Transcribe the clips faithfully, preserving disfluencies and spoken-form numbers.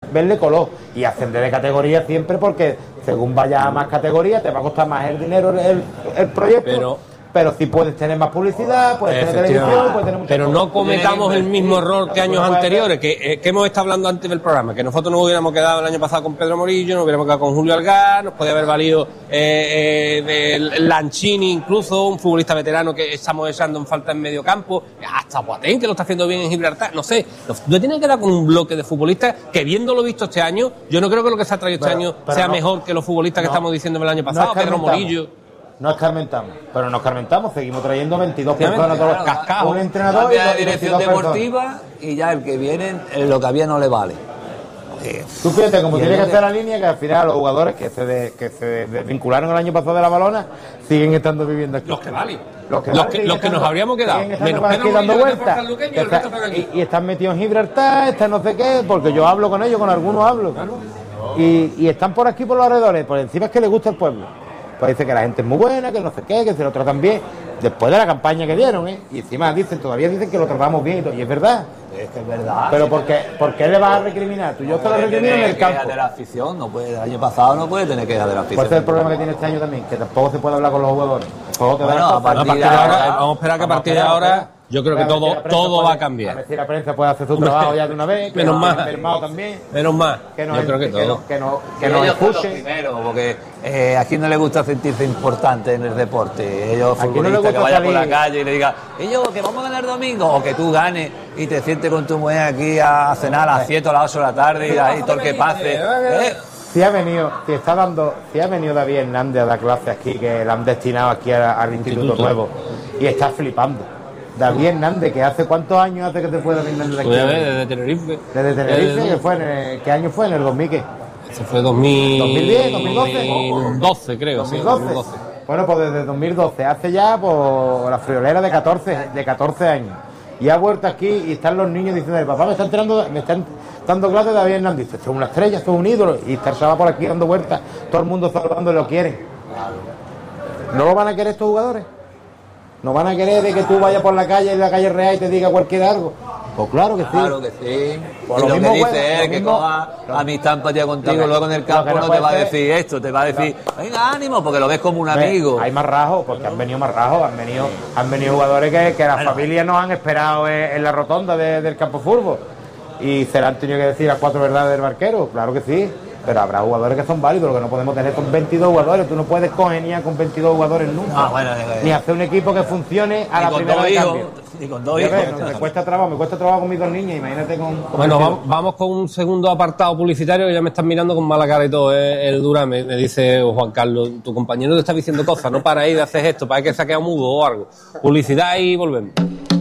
verle color y ascender de categoría siempre, porque según vaya a más categorías te va a costar más el dinero el, el proyecto. Pero, pero si puedes tener más publicidad, puedes tener televisión, puedes tener muchas pero cosas. no cometamos el mismo error que años anteriores, que, eh, que hemos estado hablando antes del programa, que nosotros nos hubiéramos quedado el año pasado con Pedro Morillo, nos hubiéramos quedado con Julio Algar, nos podía haber valido eh, eh, de Lanchini incluso, un futbolista veterano que estamos echando en falta en medio campo, hasta Boateng, que lo está haciendo bien en Gibraltar, no sé, no tiene que quedar con un bloque de futbolistas que, viéndolo visto este año, yo no creo que lo que se ha traído este pero, año pero sea no, mejor que los futbolistas no, que estamos diciendo el año pasado, no Pedro Morillo. No escarmentamos, pero no escarmentamos, seguimos trayendo veintidós personas, todos los cascados, un entrenador cambia de dirección deportiva personas. Y ya el que viene, lo que había no le vale. Eh, Tú fíjate, como tiene que hacer la línea, que al final los jugadores que se, de, que se desvincularon el año pasado de la Balona siguen estando viviendo aquí. Los que valen. Los que, los que, los que nos habríamos quedado. Menos aquí dando vueltas. Y, y están metidos en Gibraltar, están no sé qué, porque yo hablo con ellos, con algunos hablo. Claro. Y, y están por aquí, por los alrededores, por encima es que les gusta el pueblo. Pues dice que la gente es muy buena, que no sé qué, que se lo tratan bien, después de la campaña que dieron, ¿eh? Y encima dicen, todavía dicen que lo tratamos bien y todo, y es verdad. Es que es verdad. Pero ¿por qué, ¿por qué le vas a recriminar? Tú yo te lo recrimino en el campo. De la afición, no puede, el año pasado no puede tener quejas de la afición. Pues ese es el problema que tiene este año también, que tampoco se puede hablar con los jugadores. Bueno, a partir de ahora, vamos a esperar que a partir de ahora yo creo que todo todo va a cambiar. A ver si la prensa puede hacer su trabajo ya de una vez. Menos más. También. Menos más. Que nos, yo creo que todo. Que nos, que nos escuchen. Primero, porque eh, a quien no le gusta sentirse importante en el deporte. Ellos futbolistas no que vayan salir. por la calle y le digan, ellos que vamos a ganar domingo, o que tú ganes y te sientes con tu mujer aquí a cenar a las siete o a las ocho de la tarde y ahí todo el que pase. ¿eh? Si ha venido, si está dando, si ha venido David Hernández a dar clases aquí, que la han destinado aquí a, al Instituto, Instituto Nuevo, y está flipando. David Hernández, que hace cuántos años hace que te fue David Hernández de aquí. Desde Tenerife. Desde Tenerife, que fue en el, ¿qué año fue? ¿En el dos mil qué? Ese fue dos mil... ¿dos mil diez? ¿dos mil doce? dos mil doce, creo. ¿dos mil doce? Sí, dos mil doce. Bueno, pues desde dos mil doce, hace ya por la friolera de catorce, de catorce años. Y ha vuelto aquí y están los niños diciendo, papá, me están entrando, me están dando clases de David Hernández. Dice, esto es una estrella, esto es un ídolo. Y está el chaval por aquí dando vueltas, todo el mundo saludando y lo quieren. ¿No lo van a querer estos jugadores? ¿No van a querer de que tú vayas por la calle, en la calle Real, y te diga cualquier algo? Pues claro que sí. Claro que sí. Pues y lo, lo mismo que dice bueno, es que mismo, coja lo, amistad, empatía contigo, que, luego en el campo no, no te va a decir esto, te va a decir, no. Venga, ánimo, porque lo ves como un Ve, amigo. Hay más rajos, porque han venido más rajos, han venido, han venido jugadores que, que las bueno. familias nos han esperado en, en la rotonda de, del campo fútbol. Y se le han tenido que decir las cuatro verdades del barquero, claro que sí. Pero habrá jugadores que son válidos, lo que no podemos tener con veintidós jugadores. Tú no puedes congeniar con veintidós jugadores nunca. Ah, bueno, eh, ni hacer un equipo que funcione a la primera de cambio. Y con dos hijos. No, me cuesta trabajo, me cuesta trabajo con mis dos niñas, imagínate con... con bueno, vamos, vamos con un segundo apartado publicitario que ya me están mirando con mala cara y todo, eh, el Durán, me, me dice Juan Carlos, tu compañero te está diciendo cosas, no para ahí de hacer esto, para que se ha quedado mudo o algo. Publicidad y volvemos.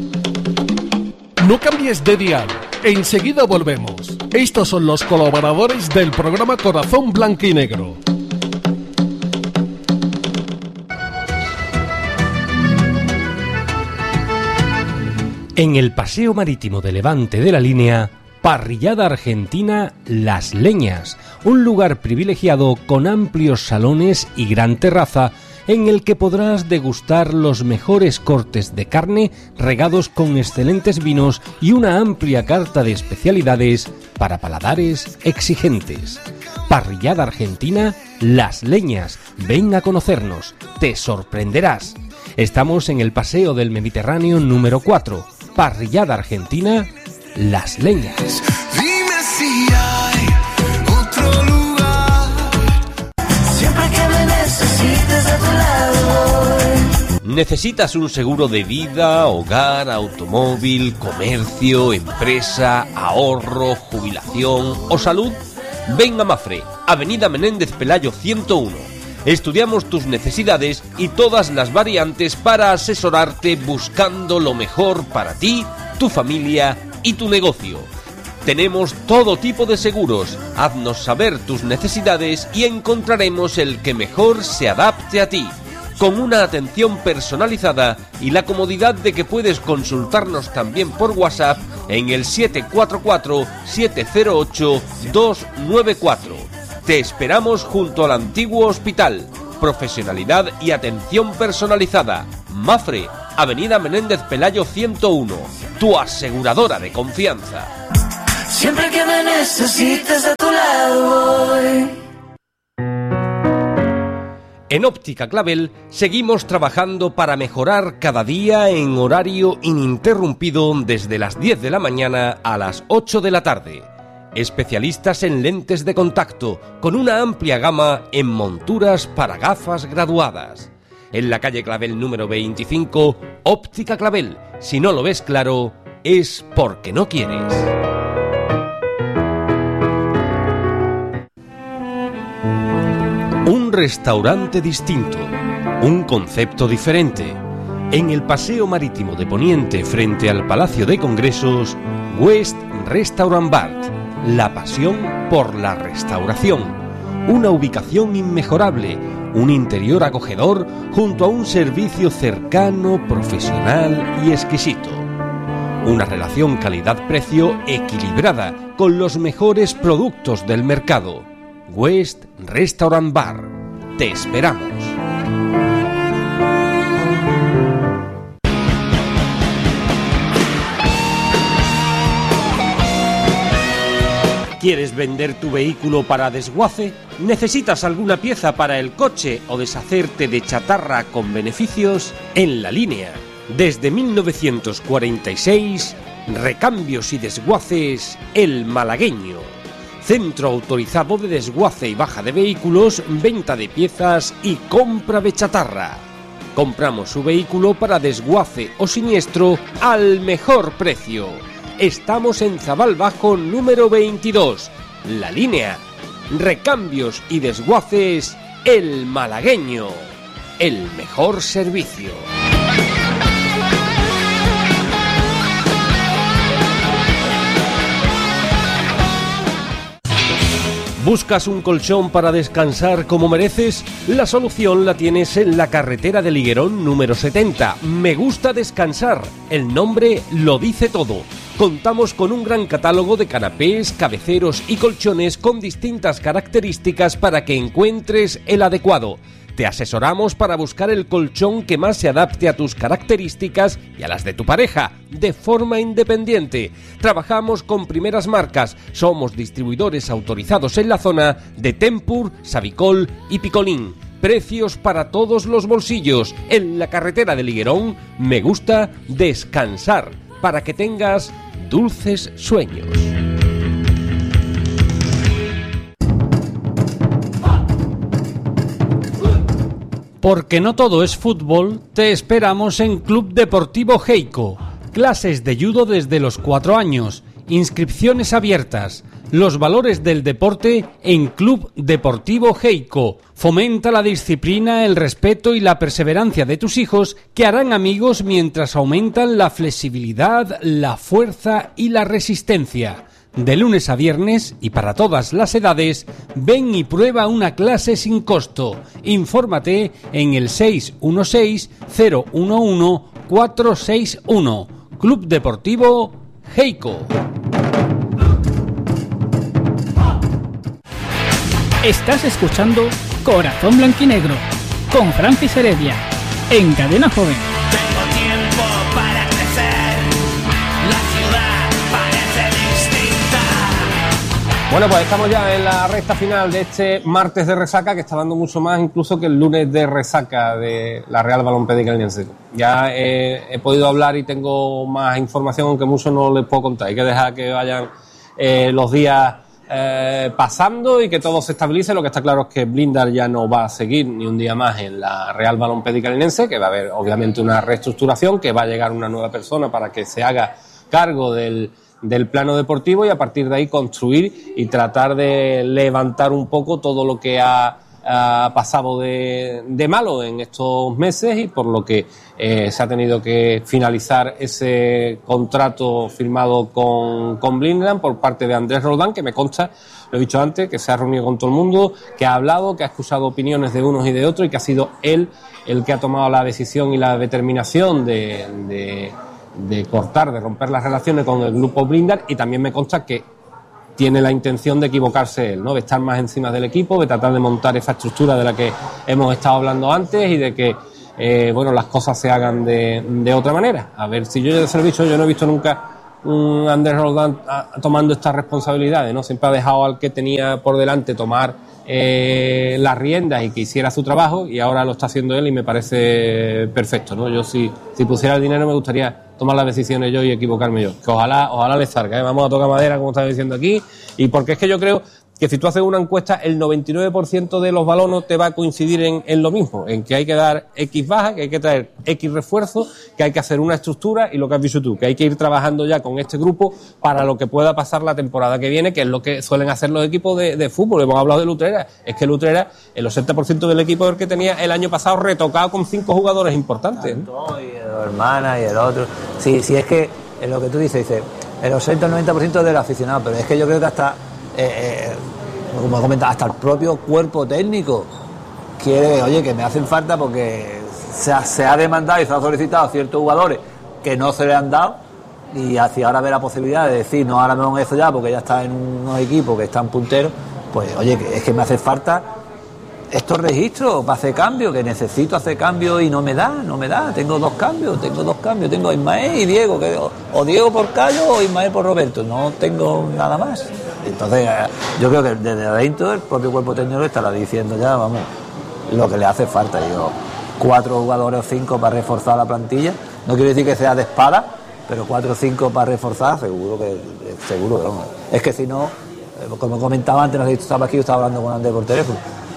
No cambies de dial, enseguida volvemos. Estos son los colaboradores del programa Corazón Blanquinegro. En el paseo marítimo de Levante de la Línea, Parrillada Argentina Las Leñas, un lugar privilegiado con amplios salones y gran terraza en el que podrás degustar los mejores cortes de carne regados con excelentes vinos y una amplia carta de especialidades para paladares exigentes. Parrillada Argentina Las Leñas, ven a conocernos, te sorprenderás. Estamos en el Paseo del Mediterráneo número cuatro, Parrillada Argentina Las Leñas. Dime si hay otro lugar, siempre que me necesites a tu lado. ¿Necesitas un seguro de vida, hogar, automóvil, comercio, empresa, ahorro, jubilación o salud? Ven a Mafre, Avenida Menéndez Pelayo ciento uno. Estudiamos tus necesidades y todas las variantes para asesorarte buscando lo mejor para ti, tu familia y tu negocio. Tenemos todo tipo de seguros. Haznos saber tus necesidades y encontraremos el que mejor se adapte a ti, con una atención personalizada y la comodidad de que puedes consultarnos también por WhatsApp en el siete cuatro cuatro, siete cero ocho, dos nueve cuatro. Te esperamos junto al antiguo hospital. Profesionalidad y atención personalizada. Mafre, Avenida Menéndez Pelayo ciento uno. Tu aseguradora de confianza. Siempre que me necesites a tu lado voy. En Óptica Clavel seguimos trabajando para mejorar cada día en horario ininterrumpido desde las diez de la mañana a las ocho de la tarde. Especialistas en lentes de contacto con una amplia gama en monturas para gafas graduadas. En la calle Clavel número veinticinco, Óptica Clavel. Si no lo ves claro, es porque no quieres. Un restaurante distinto, un concepto diferente. En el Paseo Marítimo de Poniente frente al Palacio de Congresos, West Restaurant Bar, la pasión por la restauración. Una ubicación inmejorable, un interior acogedor junto a un servicio cercano, profesional y exquisito. Una relación calidad-precio equilibrada con los mejores productos del mercado. West Restaurant Bar. Te esperamos. ¿Quieres vender tu vehículo para desguace? ¿Necesitas alguna pieza para el coche o deshacerte de chatarra con beneficios? En La Línea, desde mil novecientos cuarenta y seis, Recambios y Desguaces El Malagueño. Centro autorizado de desguace y baja de vehículos, venta de piezas y compra de chatarra. Compramos su vehículo para desguace o siniestro al mejor precio. Estamos en Zabal Bajo número veintidós. La Línea. Recambios y Desguaces El Malagueño. El mejor servicio. ¿Buscas un colchón para descansar como mereces? La solución la tienes en la carretera de Liguerón número setenta. Me gusta descansar. El nombre lo dice todo. Contamos con un gran catálogo de canapés, cabeceros y colchones con distintas características para que encuentres el adecuado. Te asesoramos para buscar el colchón que más se adapte a tus características y a las de tu pareja, de forma independiente. Trabajamos con primeras marcas, somos distribuidores autorizados en la zona de Tempur, Savicol y Picolín. Precios para todos los bolsillos. En la carretera de Liguerón, me gusta descansar, para que tengas dulces sueños. Porque no todo es fútbol, te esperamos en Club Deportivo Heico. Clases de judo desde los cuatro años, inscripciones abiertas. Los valores del deporte en Club Deportivo Heico. Fomenta la disciplina, el respeto y la perseverancia de tus hijos, que harán amigos mientras aumentan la flexibilidad, la fuerza y la resistencia. De lunes a viernes y para todas las edades, ven y prueba una clase sin costo. Infórmate en el seis uno seis, cero uno uno, cuatro seis uno. Club Deportivo Heico. Estás escuchando Corazón Blanquinegro con Francis Heredia en Cadena Joven. Tengo tiempo para crecer, la ciudad parece distinta. Bueno, pues estamos ya en la recta final de este martes de resaca, que está dando mucho más incluso que el lunes de resaca de la Real Balompédica Linense. Ya he, he podido hablar y tengo más información, aunque mucho no les puedo contar. Hay que dejar que vayan eh, los días Eh, pasando y que todo se estabilice. Lo que está claro es que Blindar ya no va a seguir ni un día más en la Real Balompédica Linense, que va a haber obviamente una reestructuración, que va a llegar una nueva persona para que se haga cargo del, del plano deportivo y a partir de ahí construir y tratar de levantar un poco todo lo que ha, ha pasado de, de malo en estos meses y por lo que eh, se ha tenido que finalizar ese contrato firmado con, con Blindern por parte de Andrés Roldán, que me consta, lo he dicho antes, que se ha reunido con todo el mundo, que ha hablado, que ha escuchado opiniones de unos y de otros y que ha sido él el que ha tomado la decisión y la determinación de, de, de cortar, de romper las relaciones con el grupo Blindern, y también me consta que tiene la intención de equivocarse él, ¿no? De estar más encima del equipo, de tratar de montar esa estructura de la que hemos estado hablando antes y de que eh, bueno, las cosas se hagan de, de otra manera. A ver, si yo ya se lo he dicho, yo no he visto nunca un Andrés Roldán a, tomando estas responsabilidades, ¿no? Siempre ha dejado al que tenía por delante tomar eh, las riendas y que hiciera su trabajo, y ahora lo está haciendo él y me parece perfecto, ¿no? Yo si, si pusiera el dinero me gustaría tomar las decisiones yo y equivocarme yo, que ojalá, ojalá les salga, ¿eh? Vamos a tocar madera, como estaba diciendo aquí, y porque es que yo creo que si tú haces una encuesta, el noventa y nueve por ciento de los balonos te va a coincidir en, en lo mismo, en que hay que dar X baja, que hay que traer X refuerzo, que hay que hacer una estructura, y lo que has dicho tú, que hay que ir trabajando ya con este grupo para lo que pueda pasar la temporada que viene, que es lo que suelen hacer los equipos de, de fútbol. Hemos hablado de Lutrera, es que Lutrera, el ochenta por ciento del equipo es el que tenía el año pasado retocado con cinco jugadores importantes. Tanto, y el hermana y el otro. Sí, sí, es que es lo que tú dices, dices, el ochenta o noventa por ciento del aficionado, pero es que yo creo que hasta... Eh, eh, como comentaba, hasta el propio cuerpo técnico quiere, oye, que me hacen falta porque se ha, se ha demandado y se ha solicitado a ciertos jugadores que no se le han dado, y hacia ahora ve la posibilidad de decir, no, ahora me van eso ya porque ya está en unos equipos que están punteros, pues oye, que es que me hace falta estos registros para hacer cambios, que necesito hacer cambios y no me da, no me da, tengo dos cambios, tengo dos cambios, tengo a Ismael y Diego, que, o, o Diego por Cayo o Ismael por Roberto, no tengo nada más. Entonces yo creo que desde adentro el propio cuerpo técnico estará diciendo ya, vamos, lo que le hace falta. Yo, cuatro jugadores o cinco para reforzar la plantilla, no quiero decir que sea de espada, pero cuatro o cinco para reforzar, seguro que, seguro, vamos. Es que si no, como comentaba antes, no sé si tú estabas aquí, yo estaba hablando con Andrés por teléfono,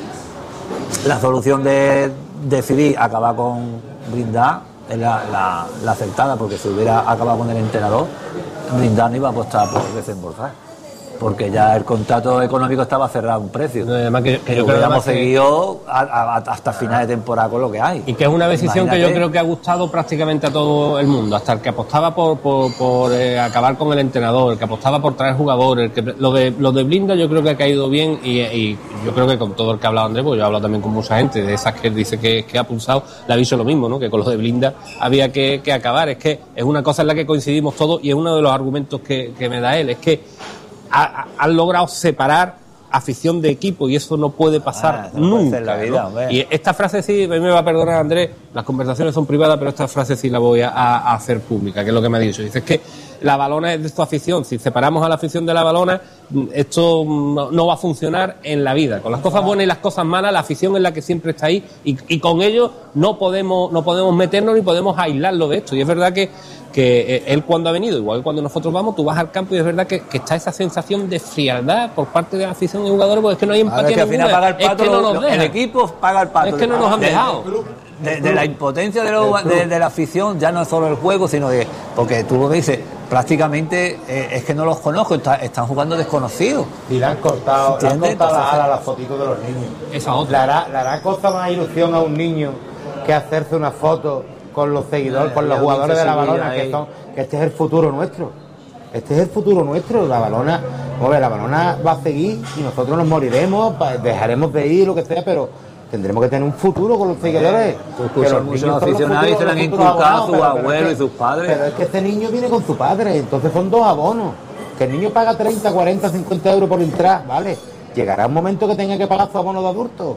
la solución de decidir acabar con Blindar es la, la, la acertada, porque si hubiera acabado con el entrenador, Blindar no iba a apostar por desembolsar, porque ya el contrato económico estaba cerrado a un precio. No, además que, que yo creo que hemos seguido a, a, hasta final de temporada con lo que hay. Y que es una decisión Imagínate. que yo creo que ha gustado prácticamente a todo el mundo, hasta el que apostaba por, por, por eh, acabar con el entrenador, el que apostaba por traer jugadores, el que, lo de lo de Blinda yo creo que ha caído bien, y, y yo creo que con todo el que ha hablado Andrés, pues yo he hablado también con mucha gente de esas que dice que, que ha pulsado, le aviso lo mismo, ¿no? Que con lo de Blinda había que, que acabar. Es que es una cosa en la que coincidimos todos, y es uno de los argumentos que, que me da él, es que Ha, han logrado separar afición de equipo, y eso no puede pasar ah, nunca, no la vida, ¿no? Y esta frase sí, a mí me va a perdonar Andrés, las conversaciones son privadas, pero esta frase sí la voy a, a hacer pública, que es lo que me ha dicho. Dice, es que la Valona es de tu afición, si separamos a la afición de la Valona, esto no, no va a funcionar en la vida. Con las cosas buenas y las cosas malas, la afición es la que siempre está ahí, y, y con ello no podemos, no podemos meternos ni podemos aislarlo de esto. Y es verdad que que él cuando ha venido, igual que cuando nosotros vamos, tú vas al campo y es verdad que, que está esa sensación de frialdad por parte de la afición y jugadores, porque es que no hay empatía. Es que al final paga el pato, es que no nos lo, el equipo paga el pato. Es que no nos han dejado. De, de la impotencia de, lo, de, de la afición, ya no es solo el juego, sino de, porque tú lo que dices, prácticamente eh, es que no los conozco, está, están jugando desconocidos. Y le han cortado, le han cortado las la fotitos de los niños. Esa otra. Le hará, le hará cosa más ilusión a un niño que hacerse una foto con los seguidores, no, con los jugadores de la Valona, que son, que este es el futuro nuestro. Este es el futuro nuestro. La Valona, hombre, la Valona va a seguir y nosotros nos moriremos, dejaremos de ir, lo que sea, pero tendremos que tener un futuro con los seguidores. Pues que los muchos aficionados y se le han inculcado a sus abuelos y sus padres. Pero es que este niño viene con su padre, entonces son dos abonos. Que el niño paga treinta, cuarenta, cincuenta euros por entrar, ¿vale? Llegará un momento que tenga que pagar su abono de adulto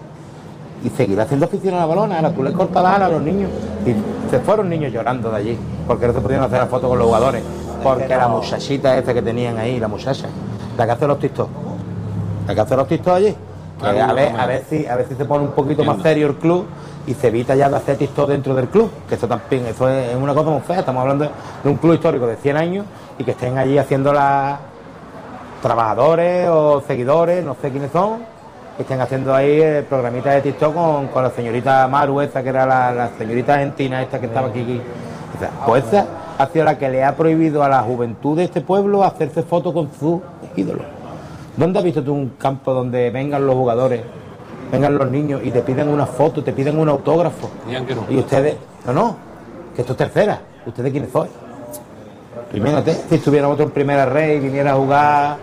y seguirá haciendo afición a la Valona. Ahora tú les cortas las alas a los niños, y se fueron niños llorando de allí porque no se podían hacer la foto con los jugadores, porque la muchachita esta que tenían ahí, la muchacha, la que hace los TikTok, la que hace los TikTok allí, que a ver, a ver si a ver si se pone un poquito más serio el club y se evita ya de hacer TikTok dentro del club, que eso también, eso es una cosa muy fea. Estamos hablando de un club histórico de cien años y que estén allí haciendo las trabajadores o seguidores, no sé quiénes son, que estén haciendo ahí el programita de TikTok con, con la señorita Maru, esta que era la, la señorita argentina esta que estaba aquí, aquí. O sea, pues esa ha sido la que le ha prohibido a la juventud de este pueblo hacerse fotos con sus ídolos. ¿Dónde has visto tú un campo donde vengan los jugadores, vengan los niños y te piden una foto, te piden un autógrafo? Que no. Y ustedes, no, no, que esto es tercera. ¿Ustedes quiénes sois? Imagínate, si estuviéramos en primera red y viniera a jugar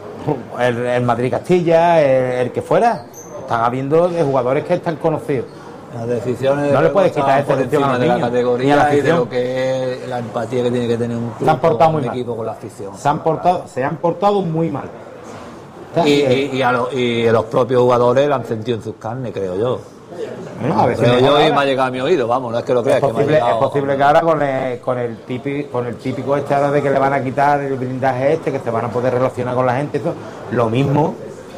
el, el Madrid Castilla, el, el que fuera, están habiendo de jugadores que están conocidos. Las decisiones no le puedes quitar esa atención a los de niños, la categoría y de lo que es la empatía que tiene que tener un club, se han portado muy un mal. equipo con la afición. Se han portado, se han portado muy mal. Y, y, y, a lo, y a los propios jugadores lo han sentido en sus carnes, creo yo. Bueno, a veces Pero yo ahora, me ha llegado a mi oído, vamos, no es que lo creas. es, posible, es posible que ahora con el, con el típico con el típico este ahora de que le van a quitar el blindaje este, que se van a poder relacionar con la gente, eso, lo mismo,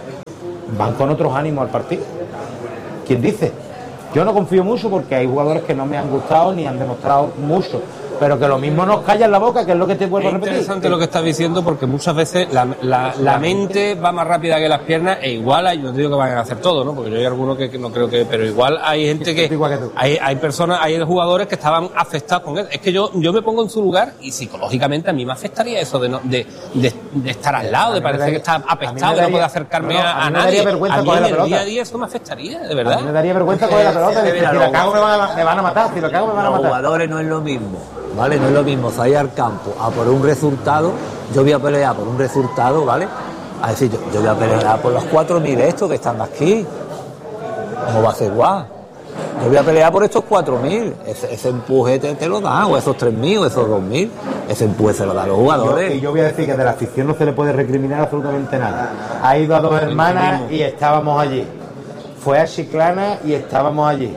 van con otros ánimos al partido. ¿Quién dice? Yo no confío mucho porque hay jugadores que no me han gustado ni han demostrado mucho, pero que lo mismo nos callan la boca, que es lo que te vuelvo a repetir. Es interesante lo que estás diciendo, porque muchas veces la, la, la mente va más rápida que las piernas, e igual hay, no te digo que vayan a hacer todo, ¿no? Porque yo hay algunos que, que no creo que, pero igual hay gente que, hay, hay personas, hay jugadores que estaban afectados con eso. Es que yo, yo me pongo en su lugar y psicológicamente a mí me afectaría eso de no, de, de, de estar al lado, de parecer que está apestado, de no poder acercarme no, no, a, a, a nadie. A mí en el día a día eso me afectaría, de verdad. A mí me daría vergüenza coger la pelota, si la cago me van, a, me van a matar, si lo cago me van a matar. Los jugadores no es lo mismo. ¿Vale? No es lo mismo salir al campo a por un resultado, yo voy a pelear por un resultado, ¿vale? A decir, yo, yo voy a pelear por los cuatro mil estos que están aquí. ¿Cómo va a ser igual? Yo voy a pelear por estos cuatro mil. Ese, ese empuje te, te lo da, o esos tres mil, o esos dos mil. Ese empuje se lo da a los jugadores. Y yo, yo voy a decir que de la afición no se le puede recriminar absolutamente nada. Ha ido a dos hermanas y estábamos allí. Fue a Chiclana y estábamos allí.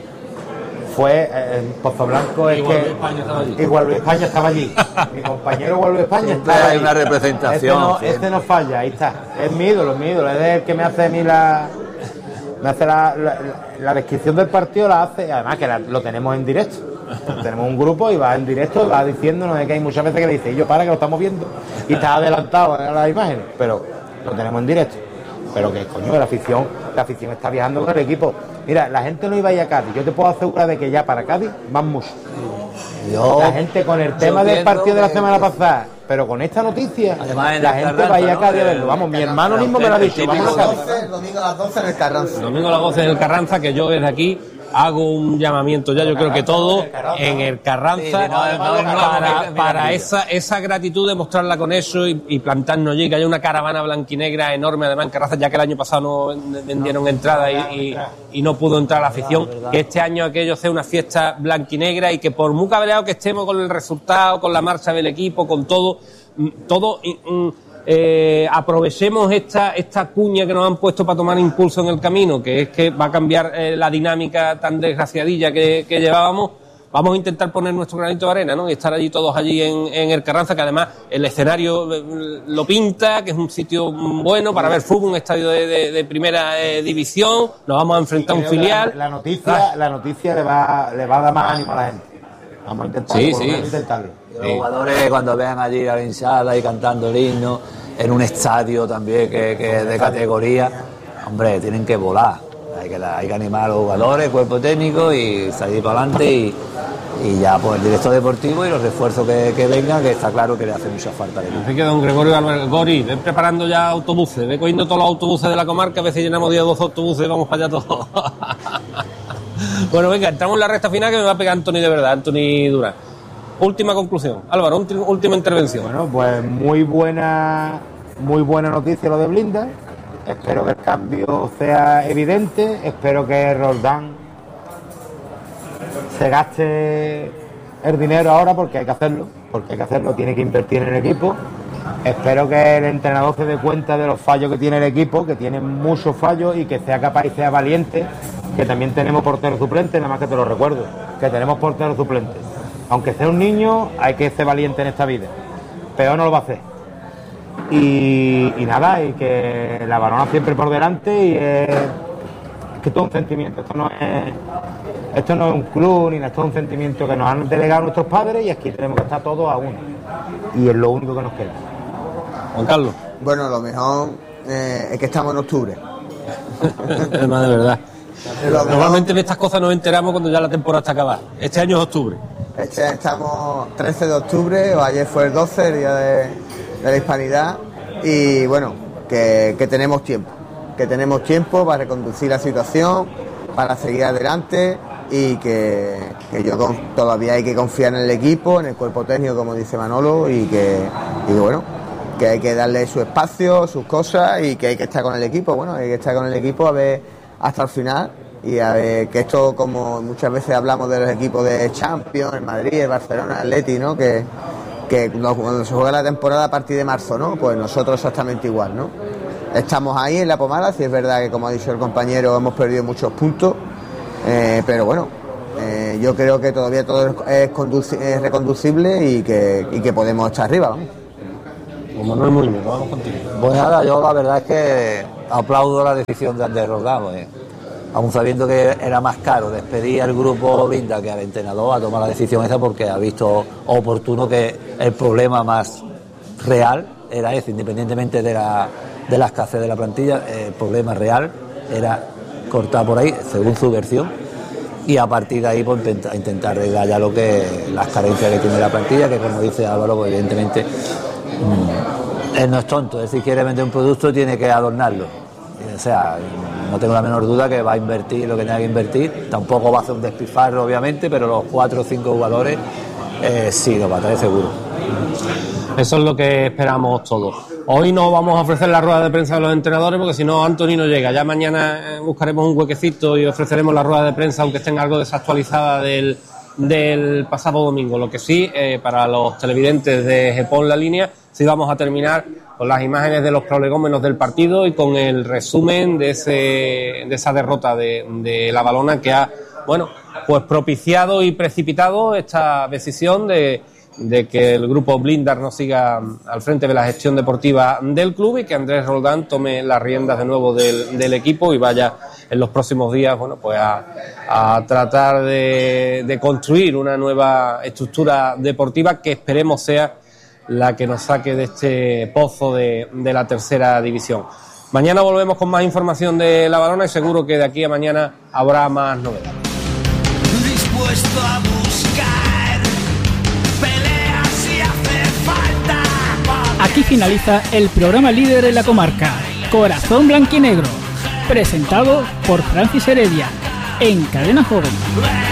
Fue en Pozo Blanco, es igual que España estaba allí. Igual España estaba allí. Mi compañero Igual España Siempre estaba hay allí. una representación, Este no, sí. este no falla, ahí está. Es mi ídolo, es mi ídolo. Es el que me hace a mí la. Me hace la, la, la descripción del partido, la hace. Además, que la, lo tenemos en directo. Tenemos un grupo y va en directo, va diciéndonos de que hay muchas veces que le dice, y yo para que lo estamos viendo. Y está adelantado a las imágenes, pero lo tenemos en directo. Pero que coño, la afición, la afición está viajando con el equipo. Mira, la gente no iba a ir a Cádiz. Yo te puedo asegurar de que ya para Cádiz van muchos. Yo, La gente con el tema del partido de la semana pasada, pero con esta noticia, Además, en la el gente Carranza, va a ir a ¿no? Cádiz a verlo. Vamos, mi hermano mismo me lo ha dicho. Vamos a Cádiz. Domingo a las doce en el Carranza. Domingo a las doce en el Carranza, que yo desde aquí hago un llamamiento ya, yo creo que todo en el Carranza, Sí, no, no, no, para, no, para mira, esa, esa gratitud de mostrarla con eso y, y plantarnos allí, que haya una caravana blanquinegra enorme, además en Carranza, ya que el año pasado no vendieron entradas y, y, y no pudo entrar la afición, que este año aquello sea una fiesta blanquinegra y que por muy cabreado que estemos con el resultado, con la marcha del equipo, con todo, todo... Eh, aprovechemos esta esta cuña que nos han puesto para tomar impulso en el camino, que es que va a cambiar eh, la dinámica tan desgraciadilla que, que llevábamos. Vamos a intentar poner nuestro granito de arena, ¿no? Y estar allí todos allí en, en el Carranza, que además el escenario eh, lo pinta, que es un sitio bueno para ver fútbol, un estadio de, de, de primera eh, división. Nos vamos a enfrentar a un filial. La, la noticia, la noticia le va, le va a dar más ánimo a la gente. Vamos a intentarlo. Sí, por lo sí. menos intentarlo. Los jugadores cuando vean allí a la hinchada y cantando el himno en un estadio también que, que es de categoría, hombre, tienen que volar. Hay que, hay que animar a los jugadores, cuerpo técnico y salir para adelante y, y ya pues el director deportivo y los refuerzos que, que vengan, que está claro que le hace mucha falta al equipo. Así que don Gregorio Álvarez, Gori, ven preparando ya autobuses, ve cogiendo todos los autobuses de la comarca, a veces llenamos diez o doce autobuses y vamos para allá todos. Bueno, venga, entramos en la recta final que me va a pegar Anthony de verdad, Anthony Durán. Última conclusión. Álvaro, última, última intervención. Bueno, pues muy buena, muy buena noticia lo de Blinda. Espero que el cambio sea evidente. Espero que Roldán se gaste el dinero ahora porque hay que hacerlo. Porque hay que hacerlo, tiene que invertir en el equipo. Espero que el entrenador se dé cuenta de los fallos que tiene el equipo, que tiene muchos fallos y que sea capaz y sea valiente. Que también tenemos porteros suplentes, nada más que te lo recuerdo. Que tenemos porteros suplentes. Aunque sea un niño, hay que ser valiente en esta vida. Peor no lo va a hacer. Y, y nada, y que la varona siempre por delante y es, es que todo un sentimiento. Esto no es esto no es un club, ni esto es un sentimiento que nos han delegado nuestros padres y aquí tenemos que estar todos a uno. Y es lo único que nos queda. Juan Carlos. Bueno, lo mejor eh, es que estamos en octubre. Además, de verdad. Lo mejor- Normalmente de estas cosas nos enteramos cuando ya la temporada está acabada. Este año es octubre. Este, estamos trece de octubre, o ayer fue el doce, el día de, de la Hispanidad, y bueno, que, que tenemos tiempo, que tenemos tiempo para reconducir la situación, para seguir adelante y que, que yo con, todavía hay que confiar en el equipo, en el cuerpo técnico, como dice Manolo, y que, y que bueno, que hay que darle su espacio, sus cosas y que hay que estar con el equipo, bueno, hay que estar con el equipo a ver hasta el final. Y a ver, que esto, como muchas veces hablamos de los equipos de Champions, el Madrid, el Barcelona, el Atleti, ¿no? Que, que cuando se juega la temporada a partir de marzo, ¿no? Pues nosotros exactamente igual, ¿no? Estamos ahí en la pomada, si es verdad que, como ha dicho el compañero, hemos perdido muchos puntos, Eh, pero bueno, eh, yo creo que todavía todo es, conduci- es reconducible y que, y que podemos echar arriba, vamos. Pues Manuel Muñoz, vamos contigo. Pues nada, yo la verdad es que aplaudo la decisión de Andrés Roldán, eh. aún sabiendo que era más caro despedir al grupo Blinda que al entrenador a tomar la decisión esa, porque ha visto oportuno que el problema más real era ese, independientemente de la, de la escasez de la plantilla, el problema real era cortar por ahí, según su versión, y a partir de ahí pues, intentar, intentar arreglar ya lo que las carencias que tiene la plantilla, que como dice Álvaro, pues evidentemente mmm, él no es tonto, él si quiere vender un producto tiene que adornarlo, o sea, no tengo la menor duda que va a invertir lo que tenga que invertir, tampoco va a hacer un despilfarro obviamente, pero los cuatro o cinco jugadores eh, sí los va a traer seguro. Eso es lo que esperamos todos. Hoy no vamos a ofrecer la rueda de prensa de los entrenadores porque si no Anthony no llega. Ya mañana buscaremos un huequecito y ofreceremos la rueda de prensa, aunque esté algo desactualizada del, del pasado domingo. Lo que sí, eh, para los televidentes de Gepón La Línea, sí vamos a terminar con las imágenes de los prolegómenos del partido y con el resumen de ese de esa derrota de, de la Balona que ha, bueno, pues propiciado y precipitado esta decisión de de que el grupo Blindar no siga al frente de la gestión deportiva del club y que Andrés Roldán tome las riendas de nuevo del, del equipo y vaya en los próximos días, bueno, pues a, a tratar de, de construir una nueva estructura deportiva que esperemos sea la que nos saque de este pozo de, de la tercera división. Mañana volvemos con más información de la Balona y seguro que de aquí a mañana habrá más novedades. Dispuesto a buscar Aquí finaliza el programa líder en la comarca, Corazón Blanquinegro, presentado por Francis Heredia, en Cadena Joven.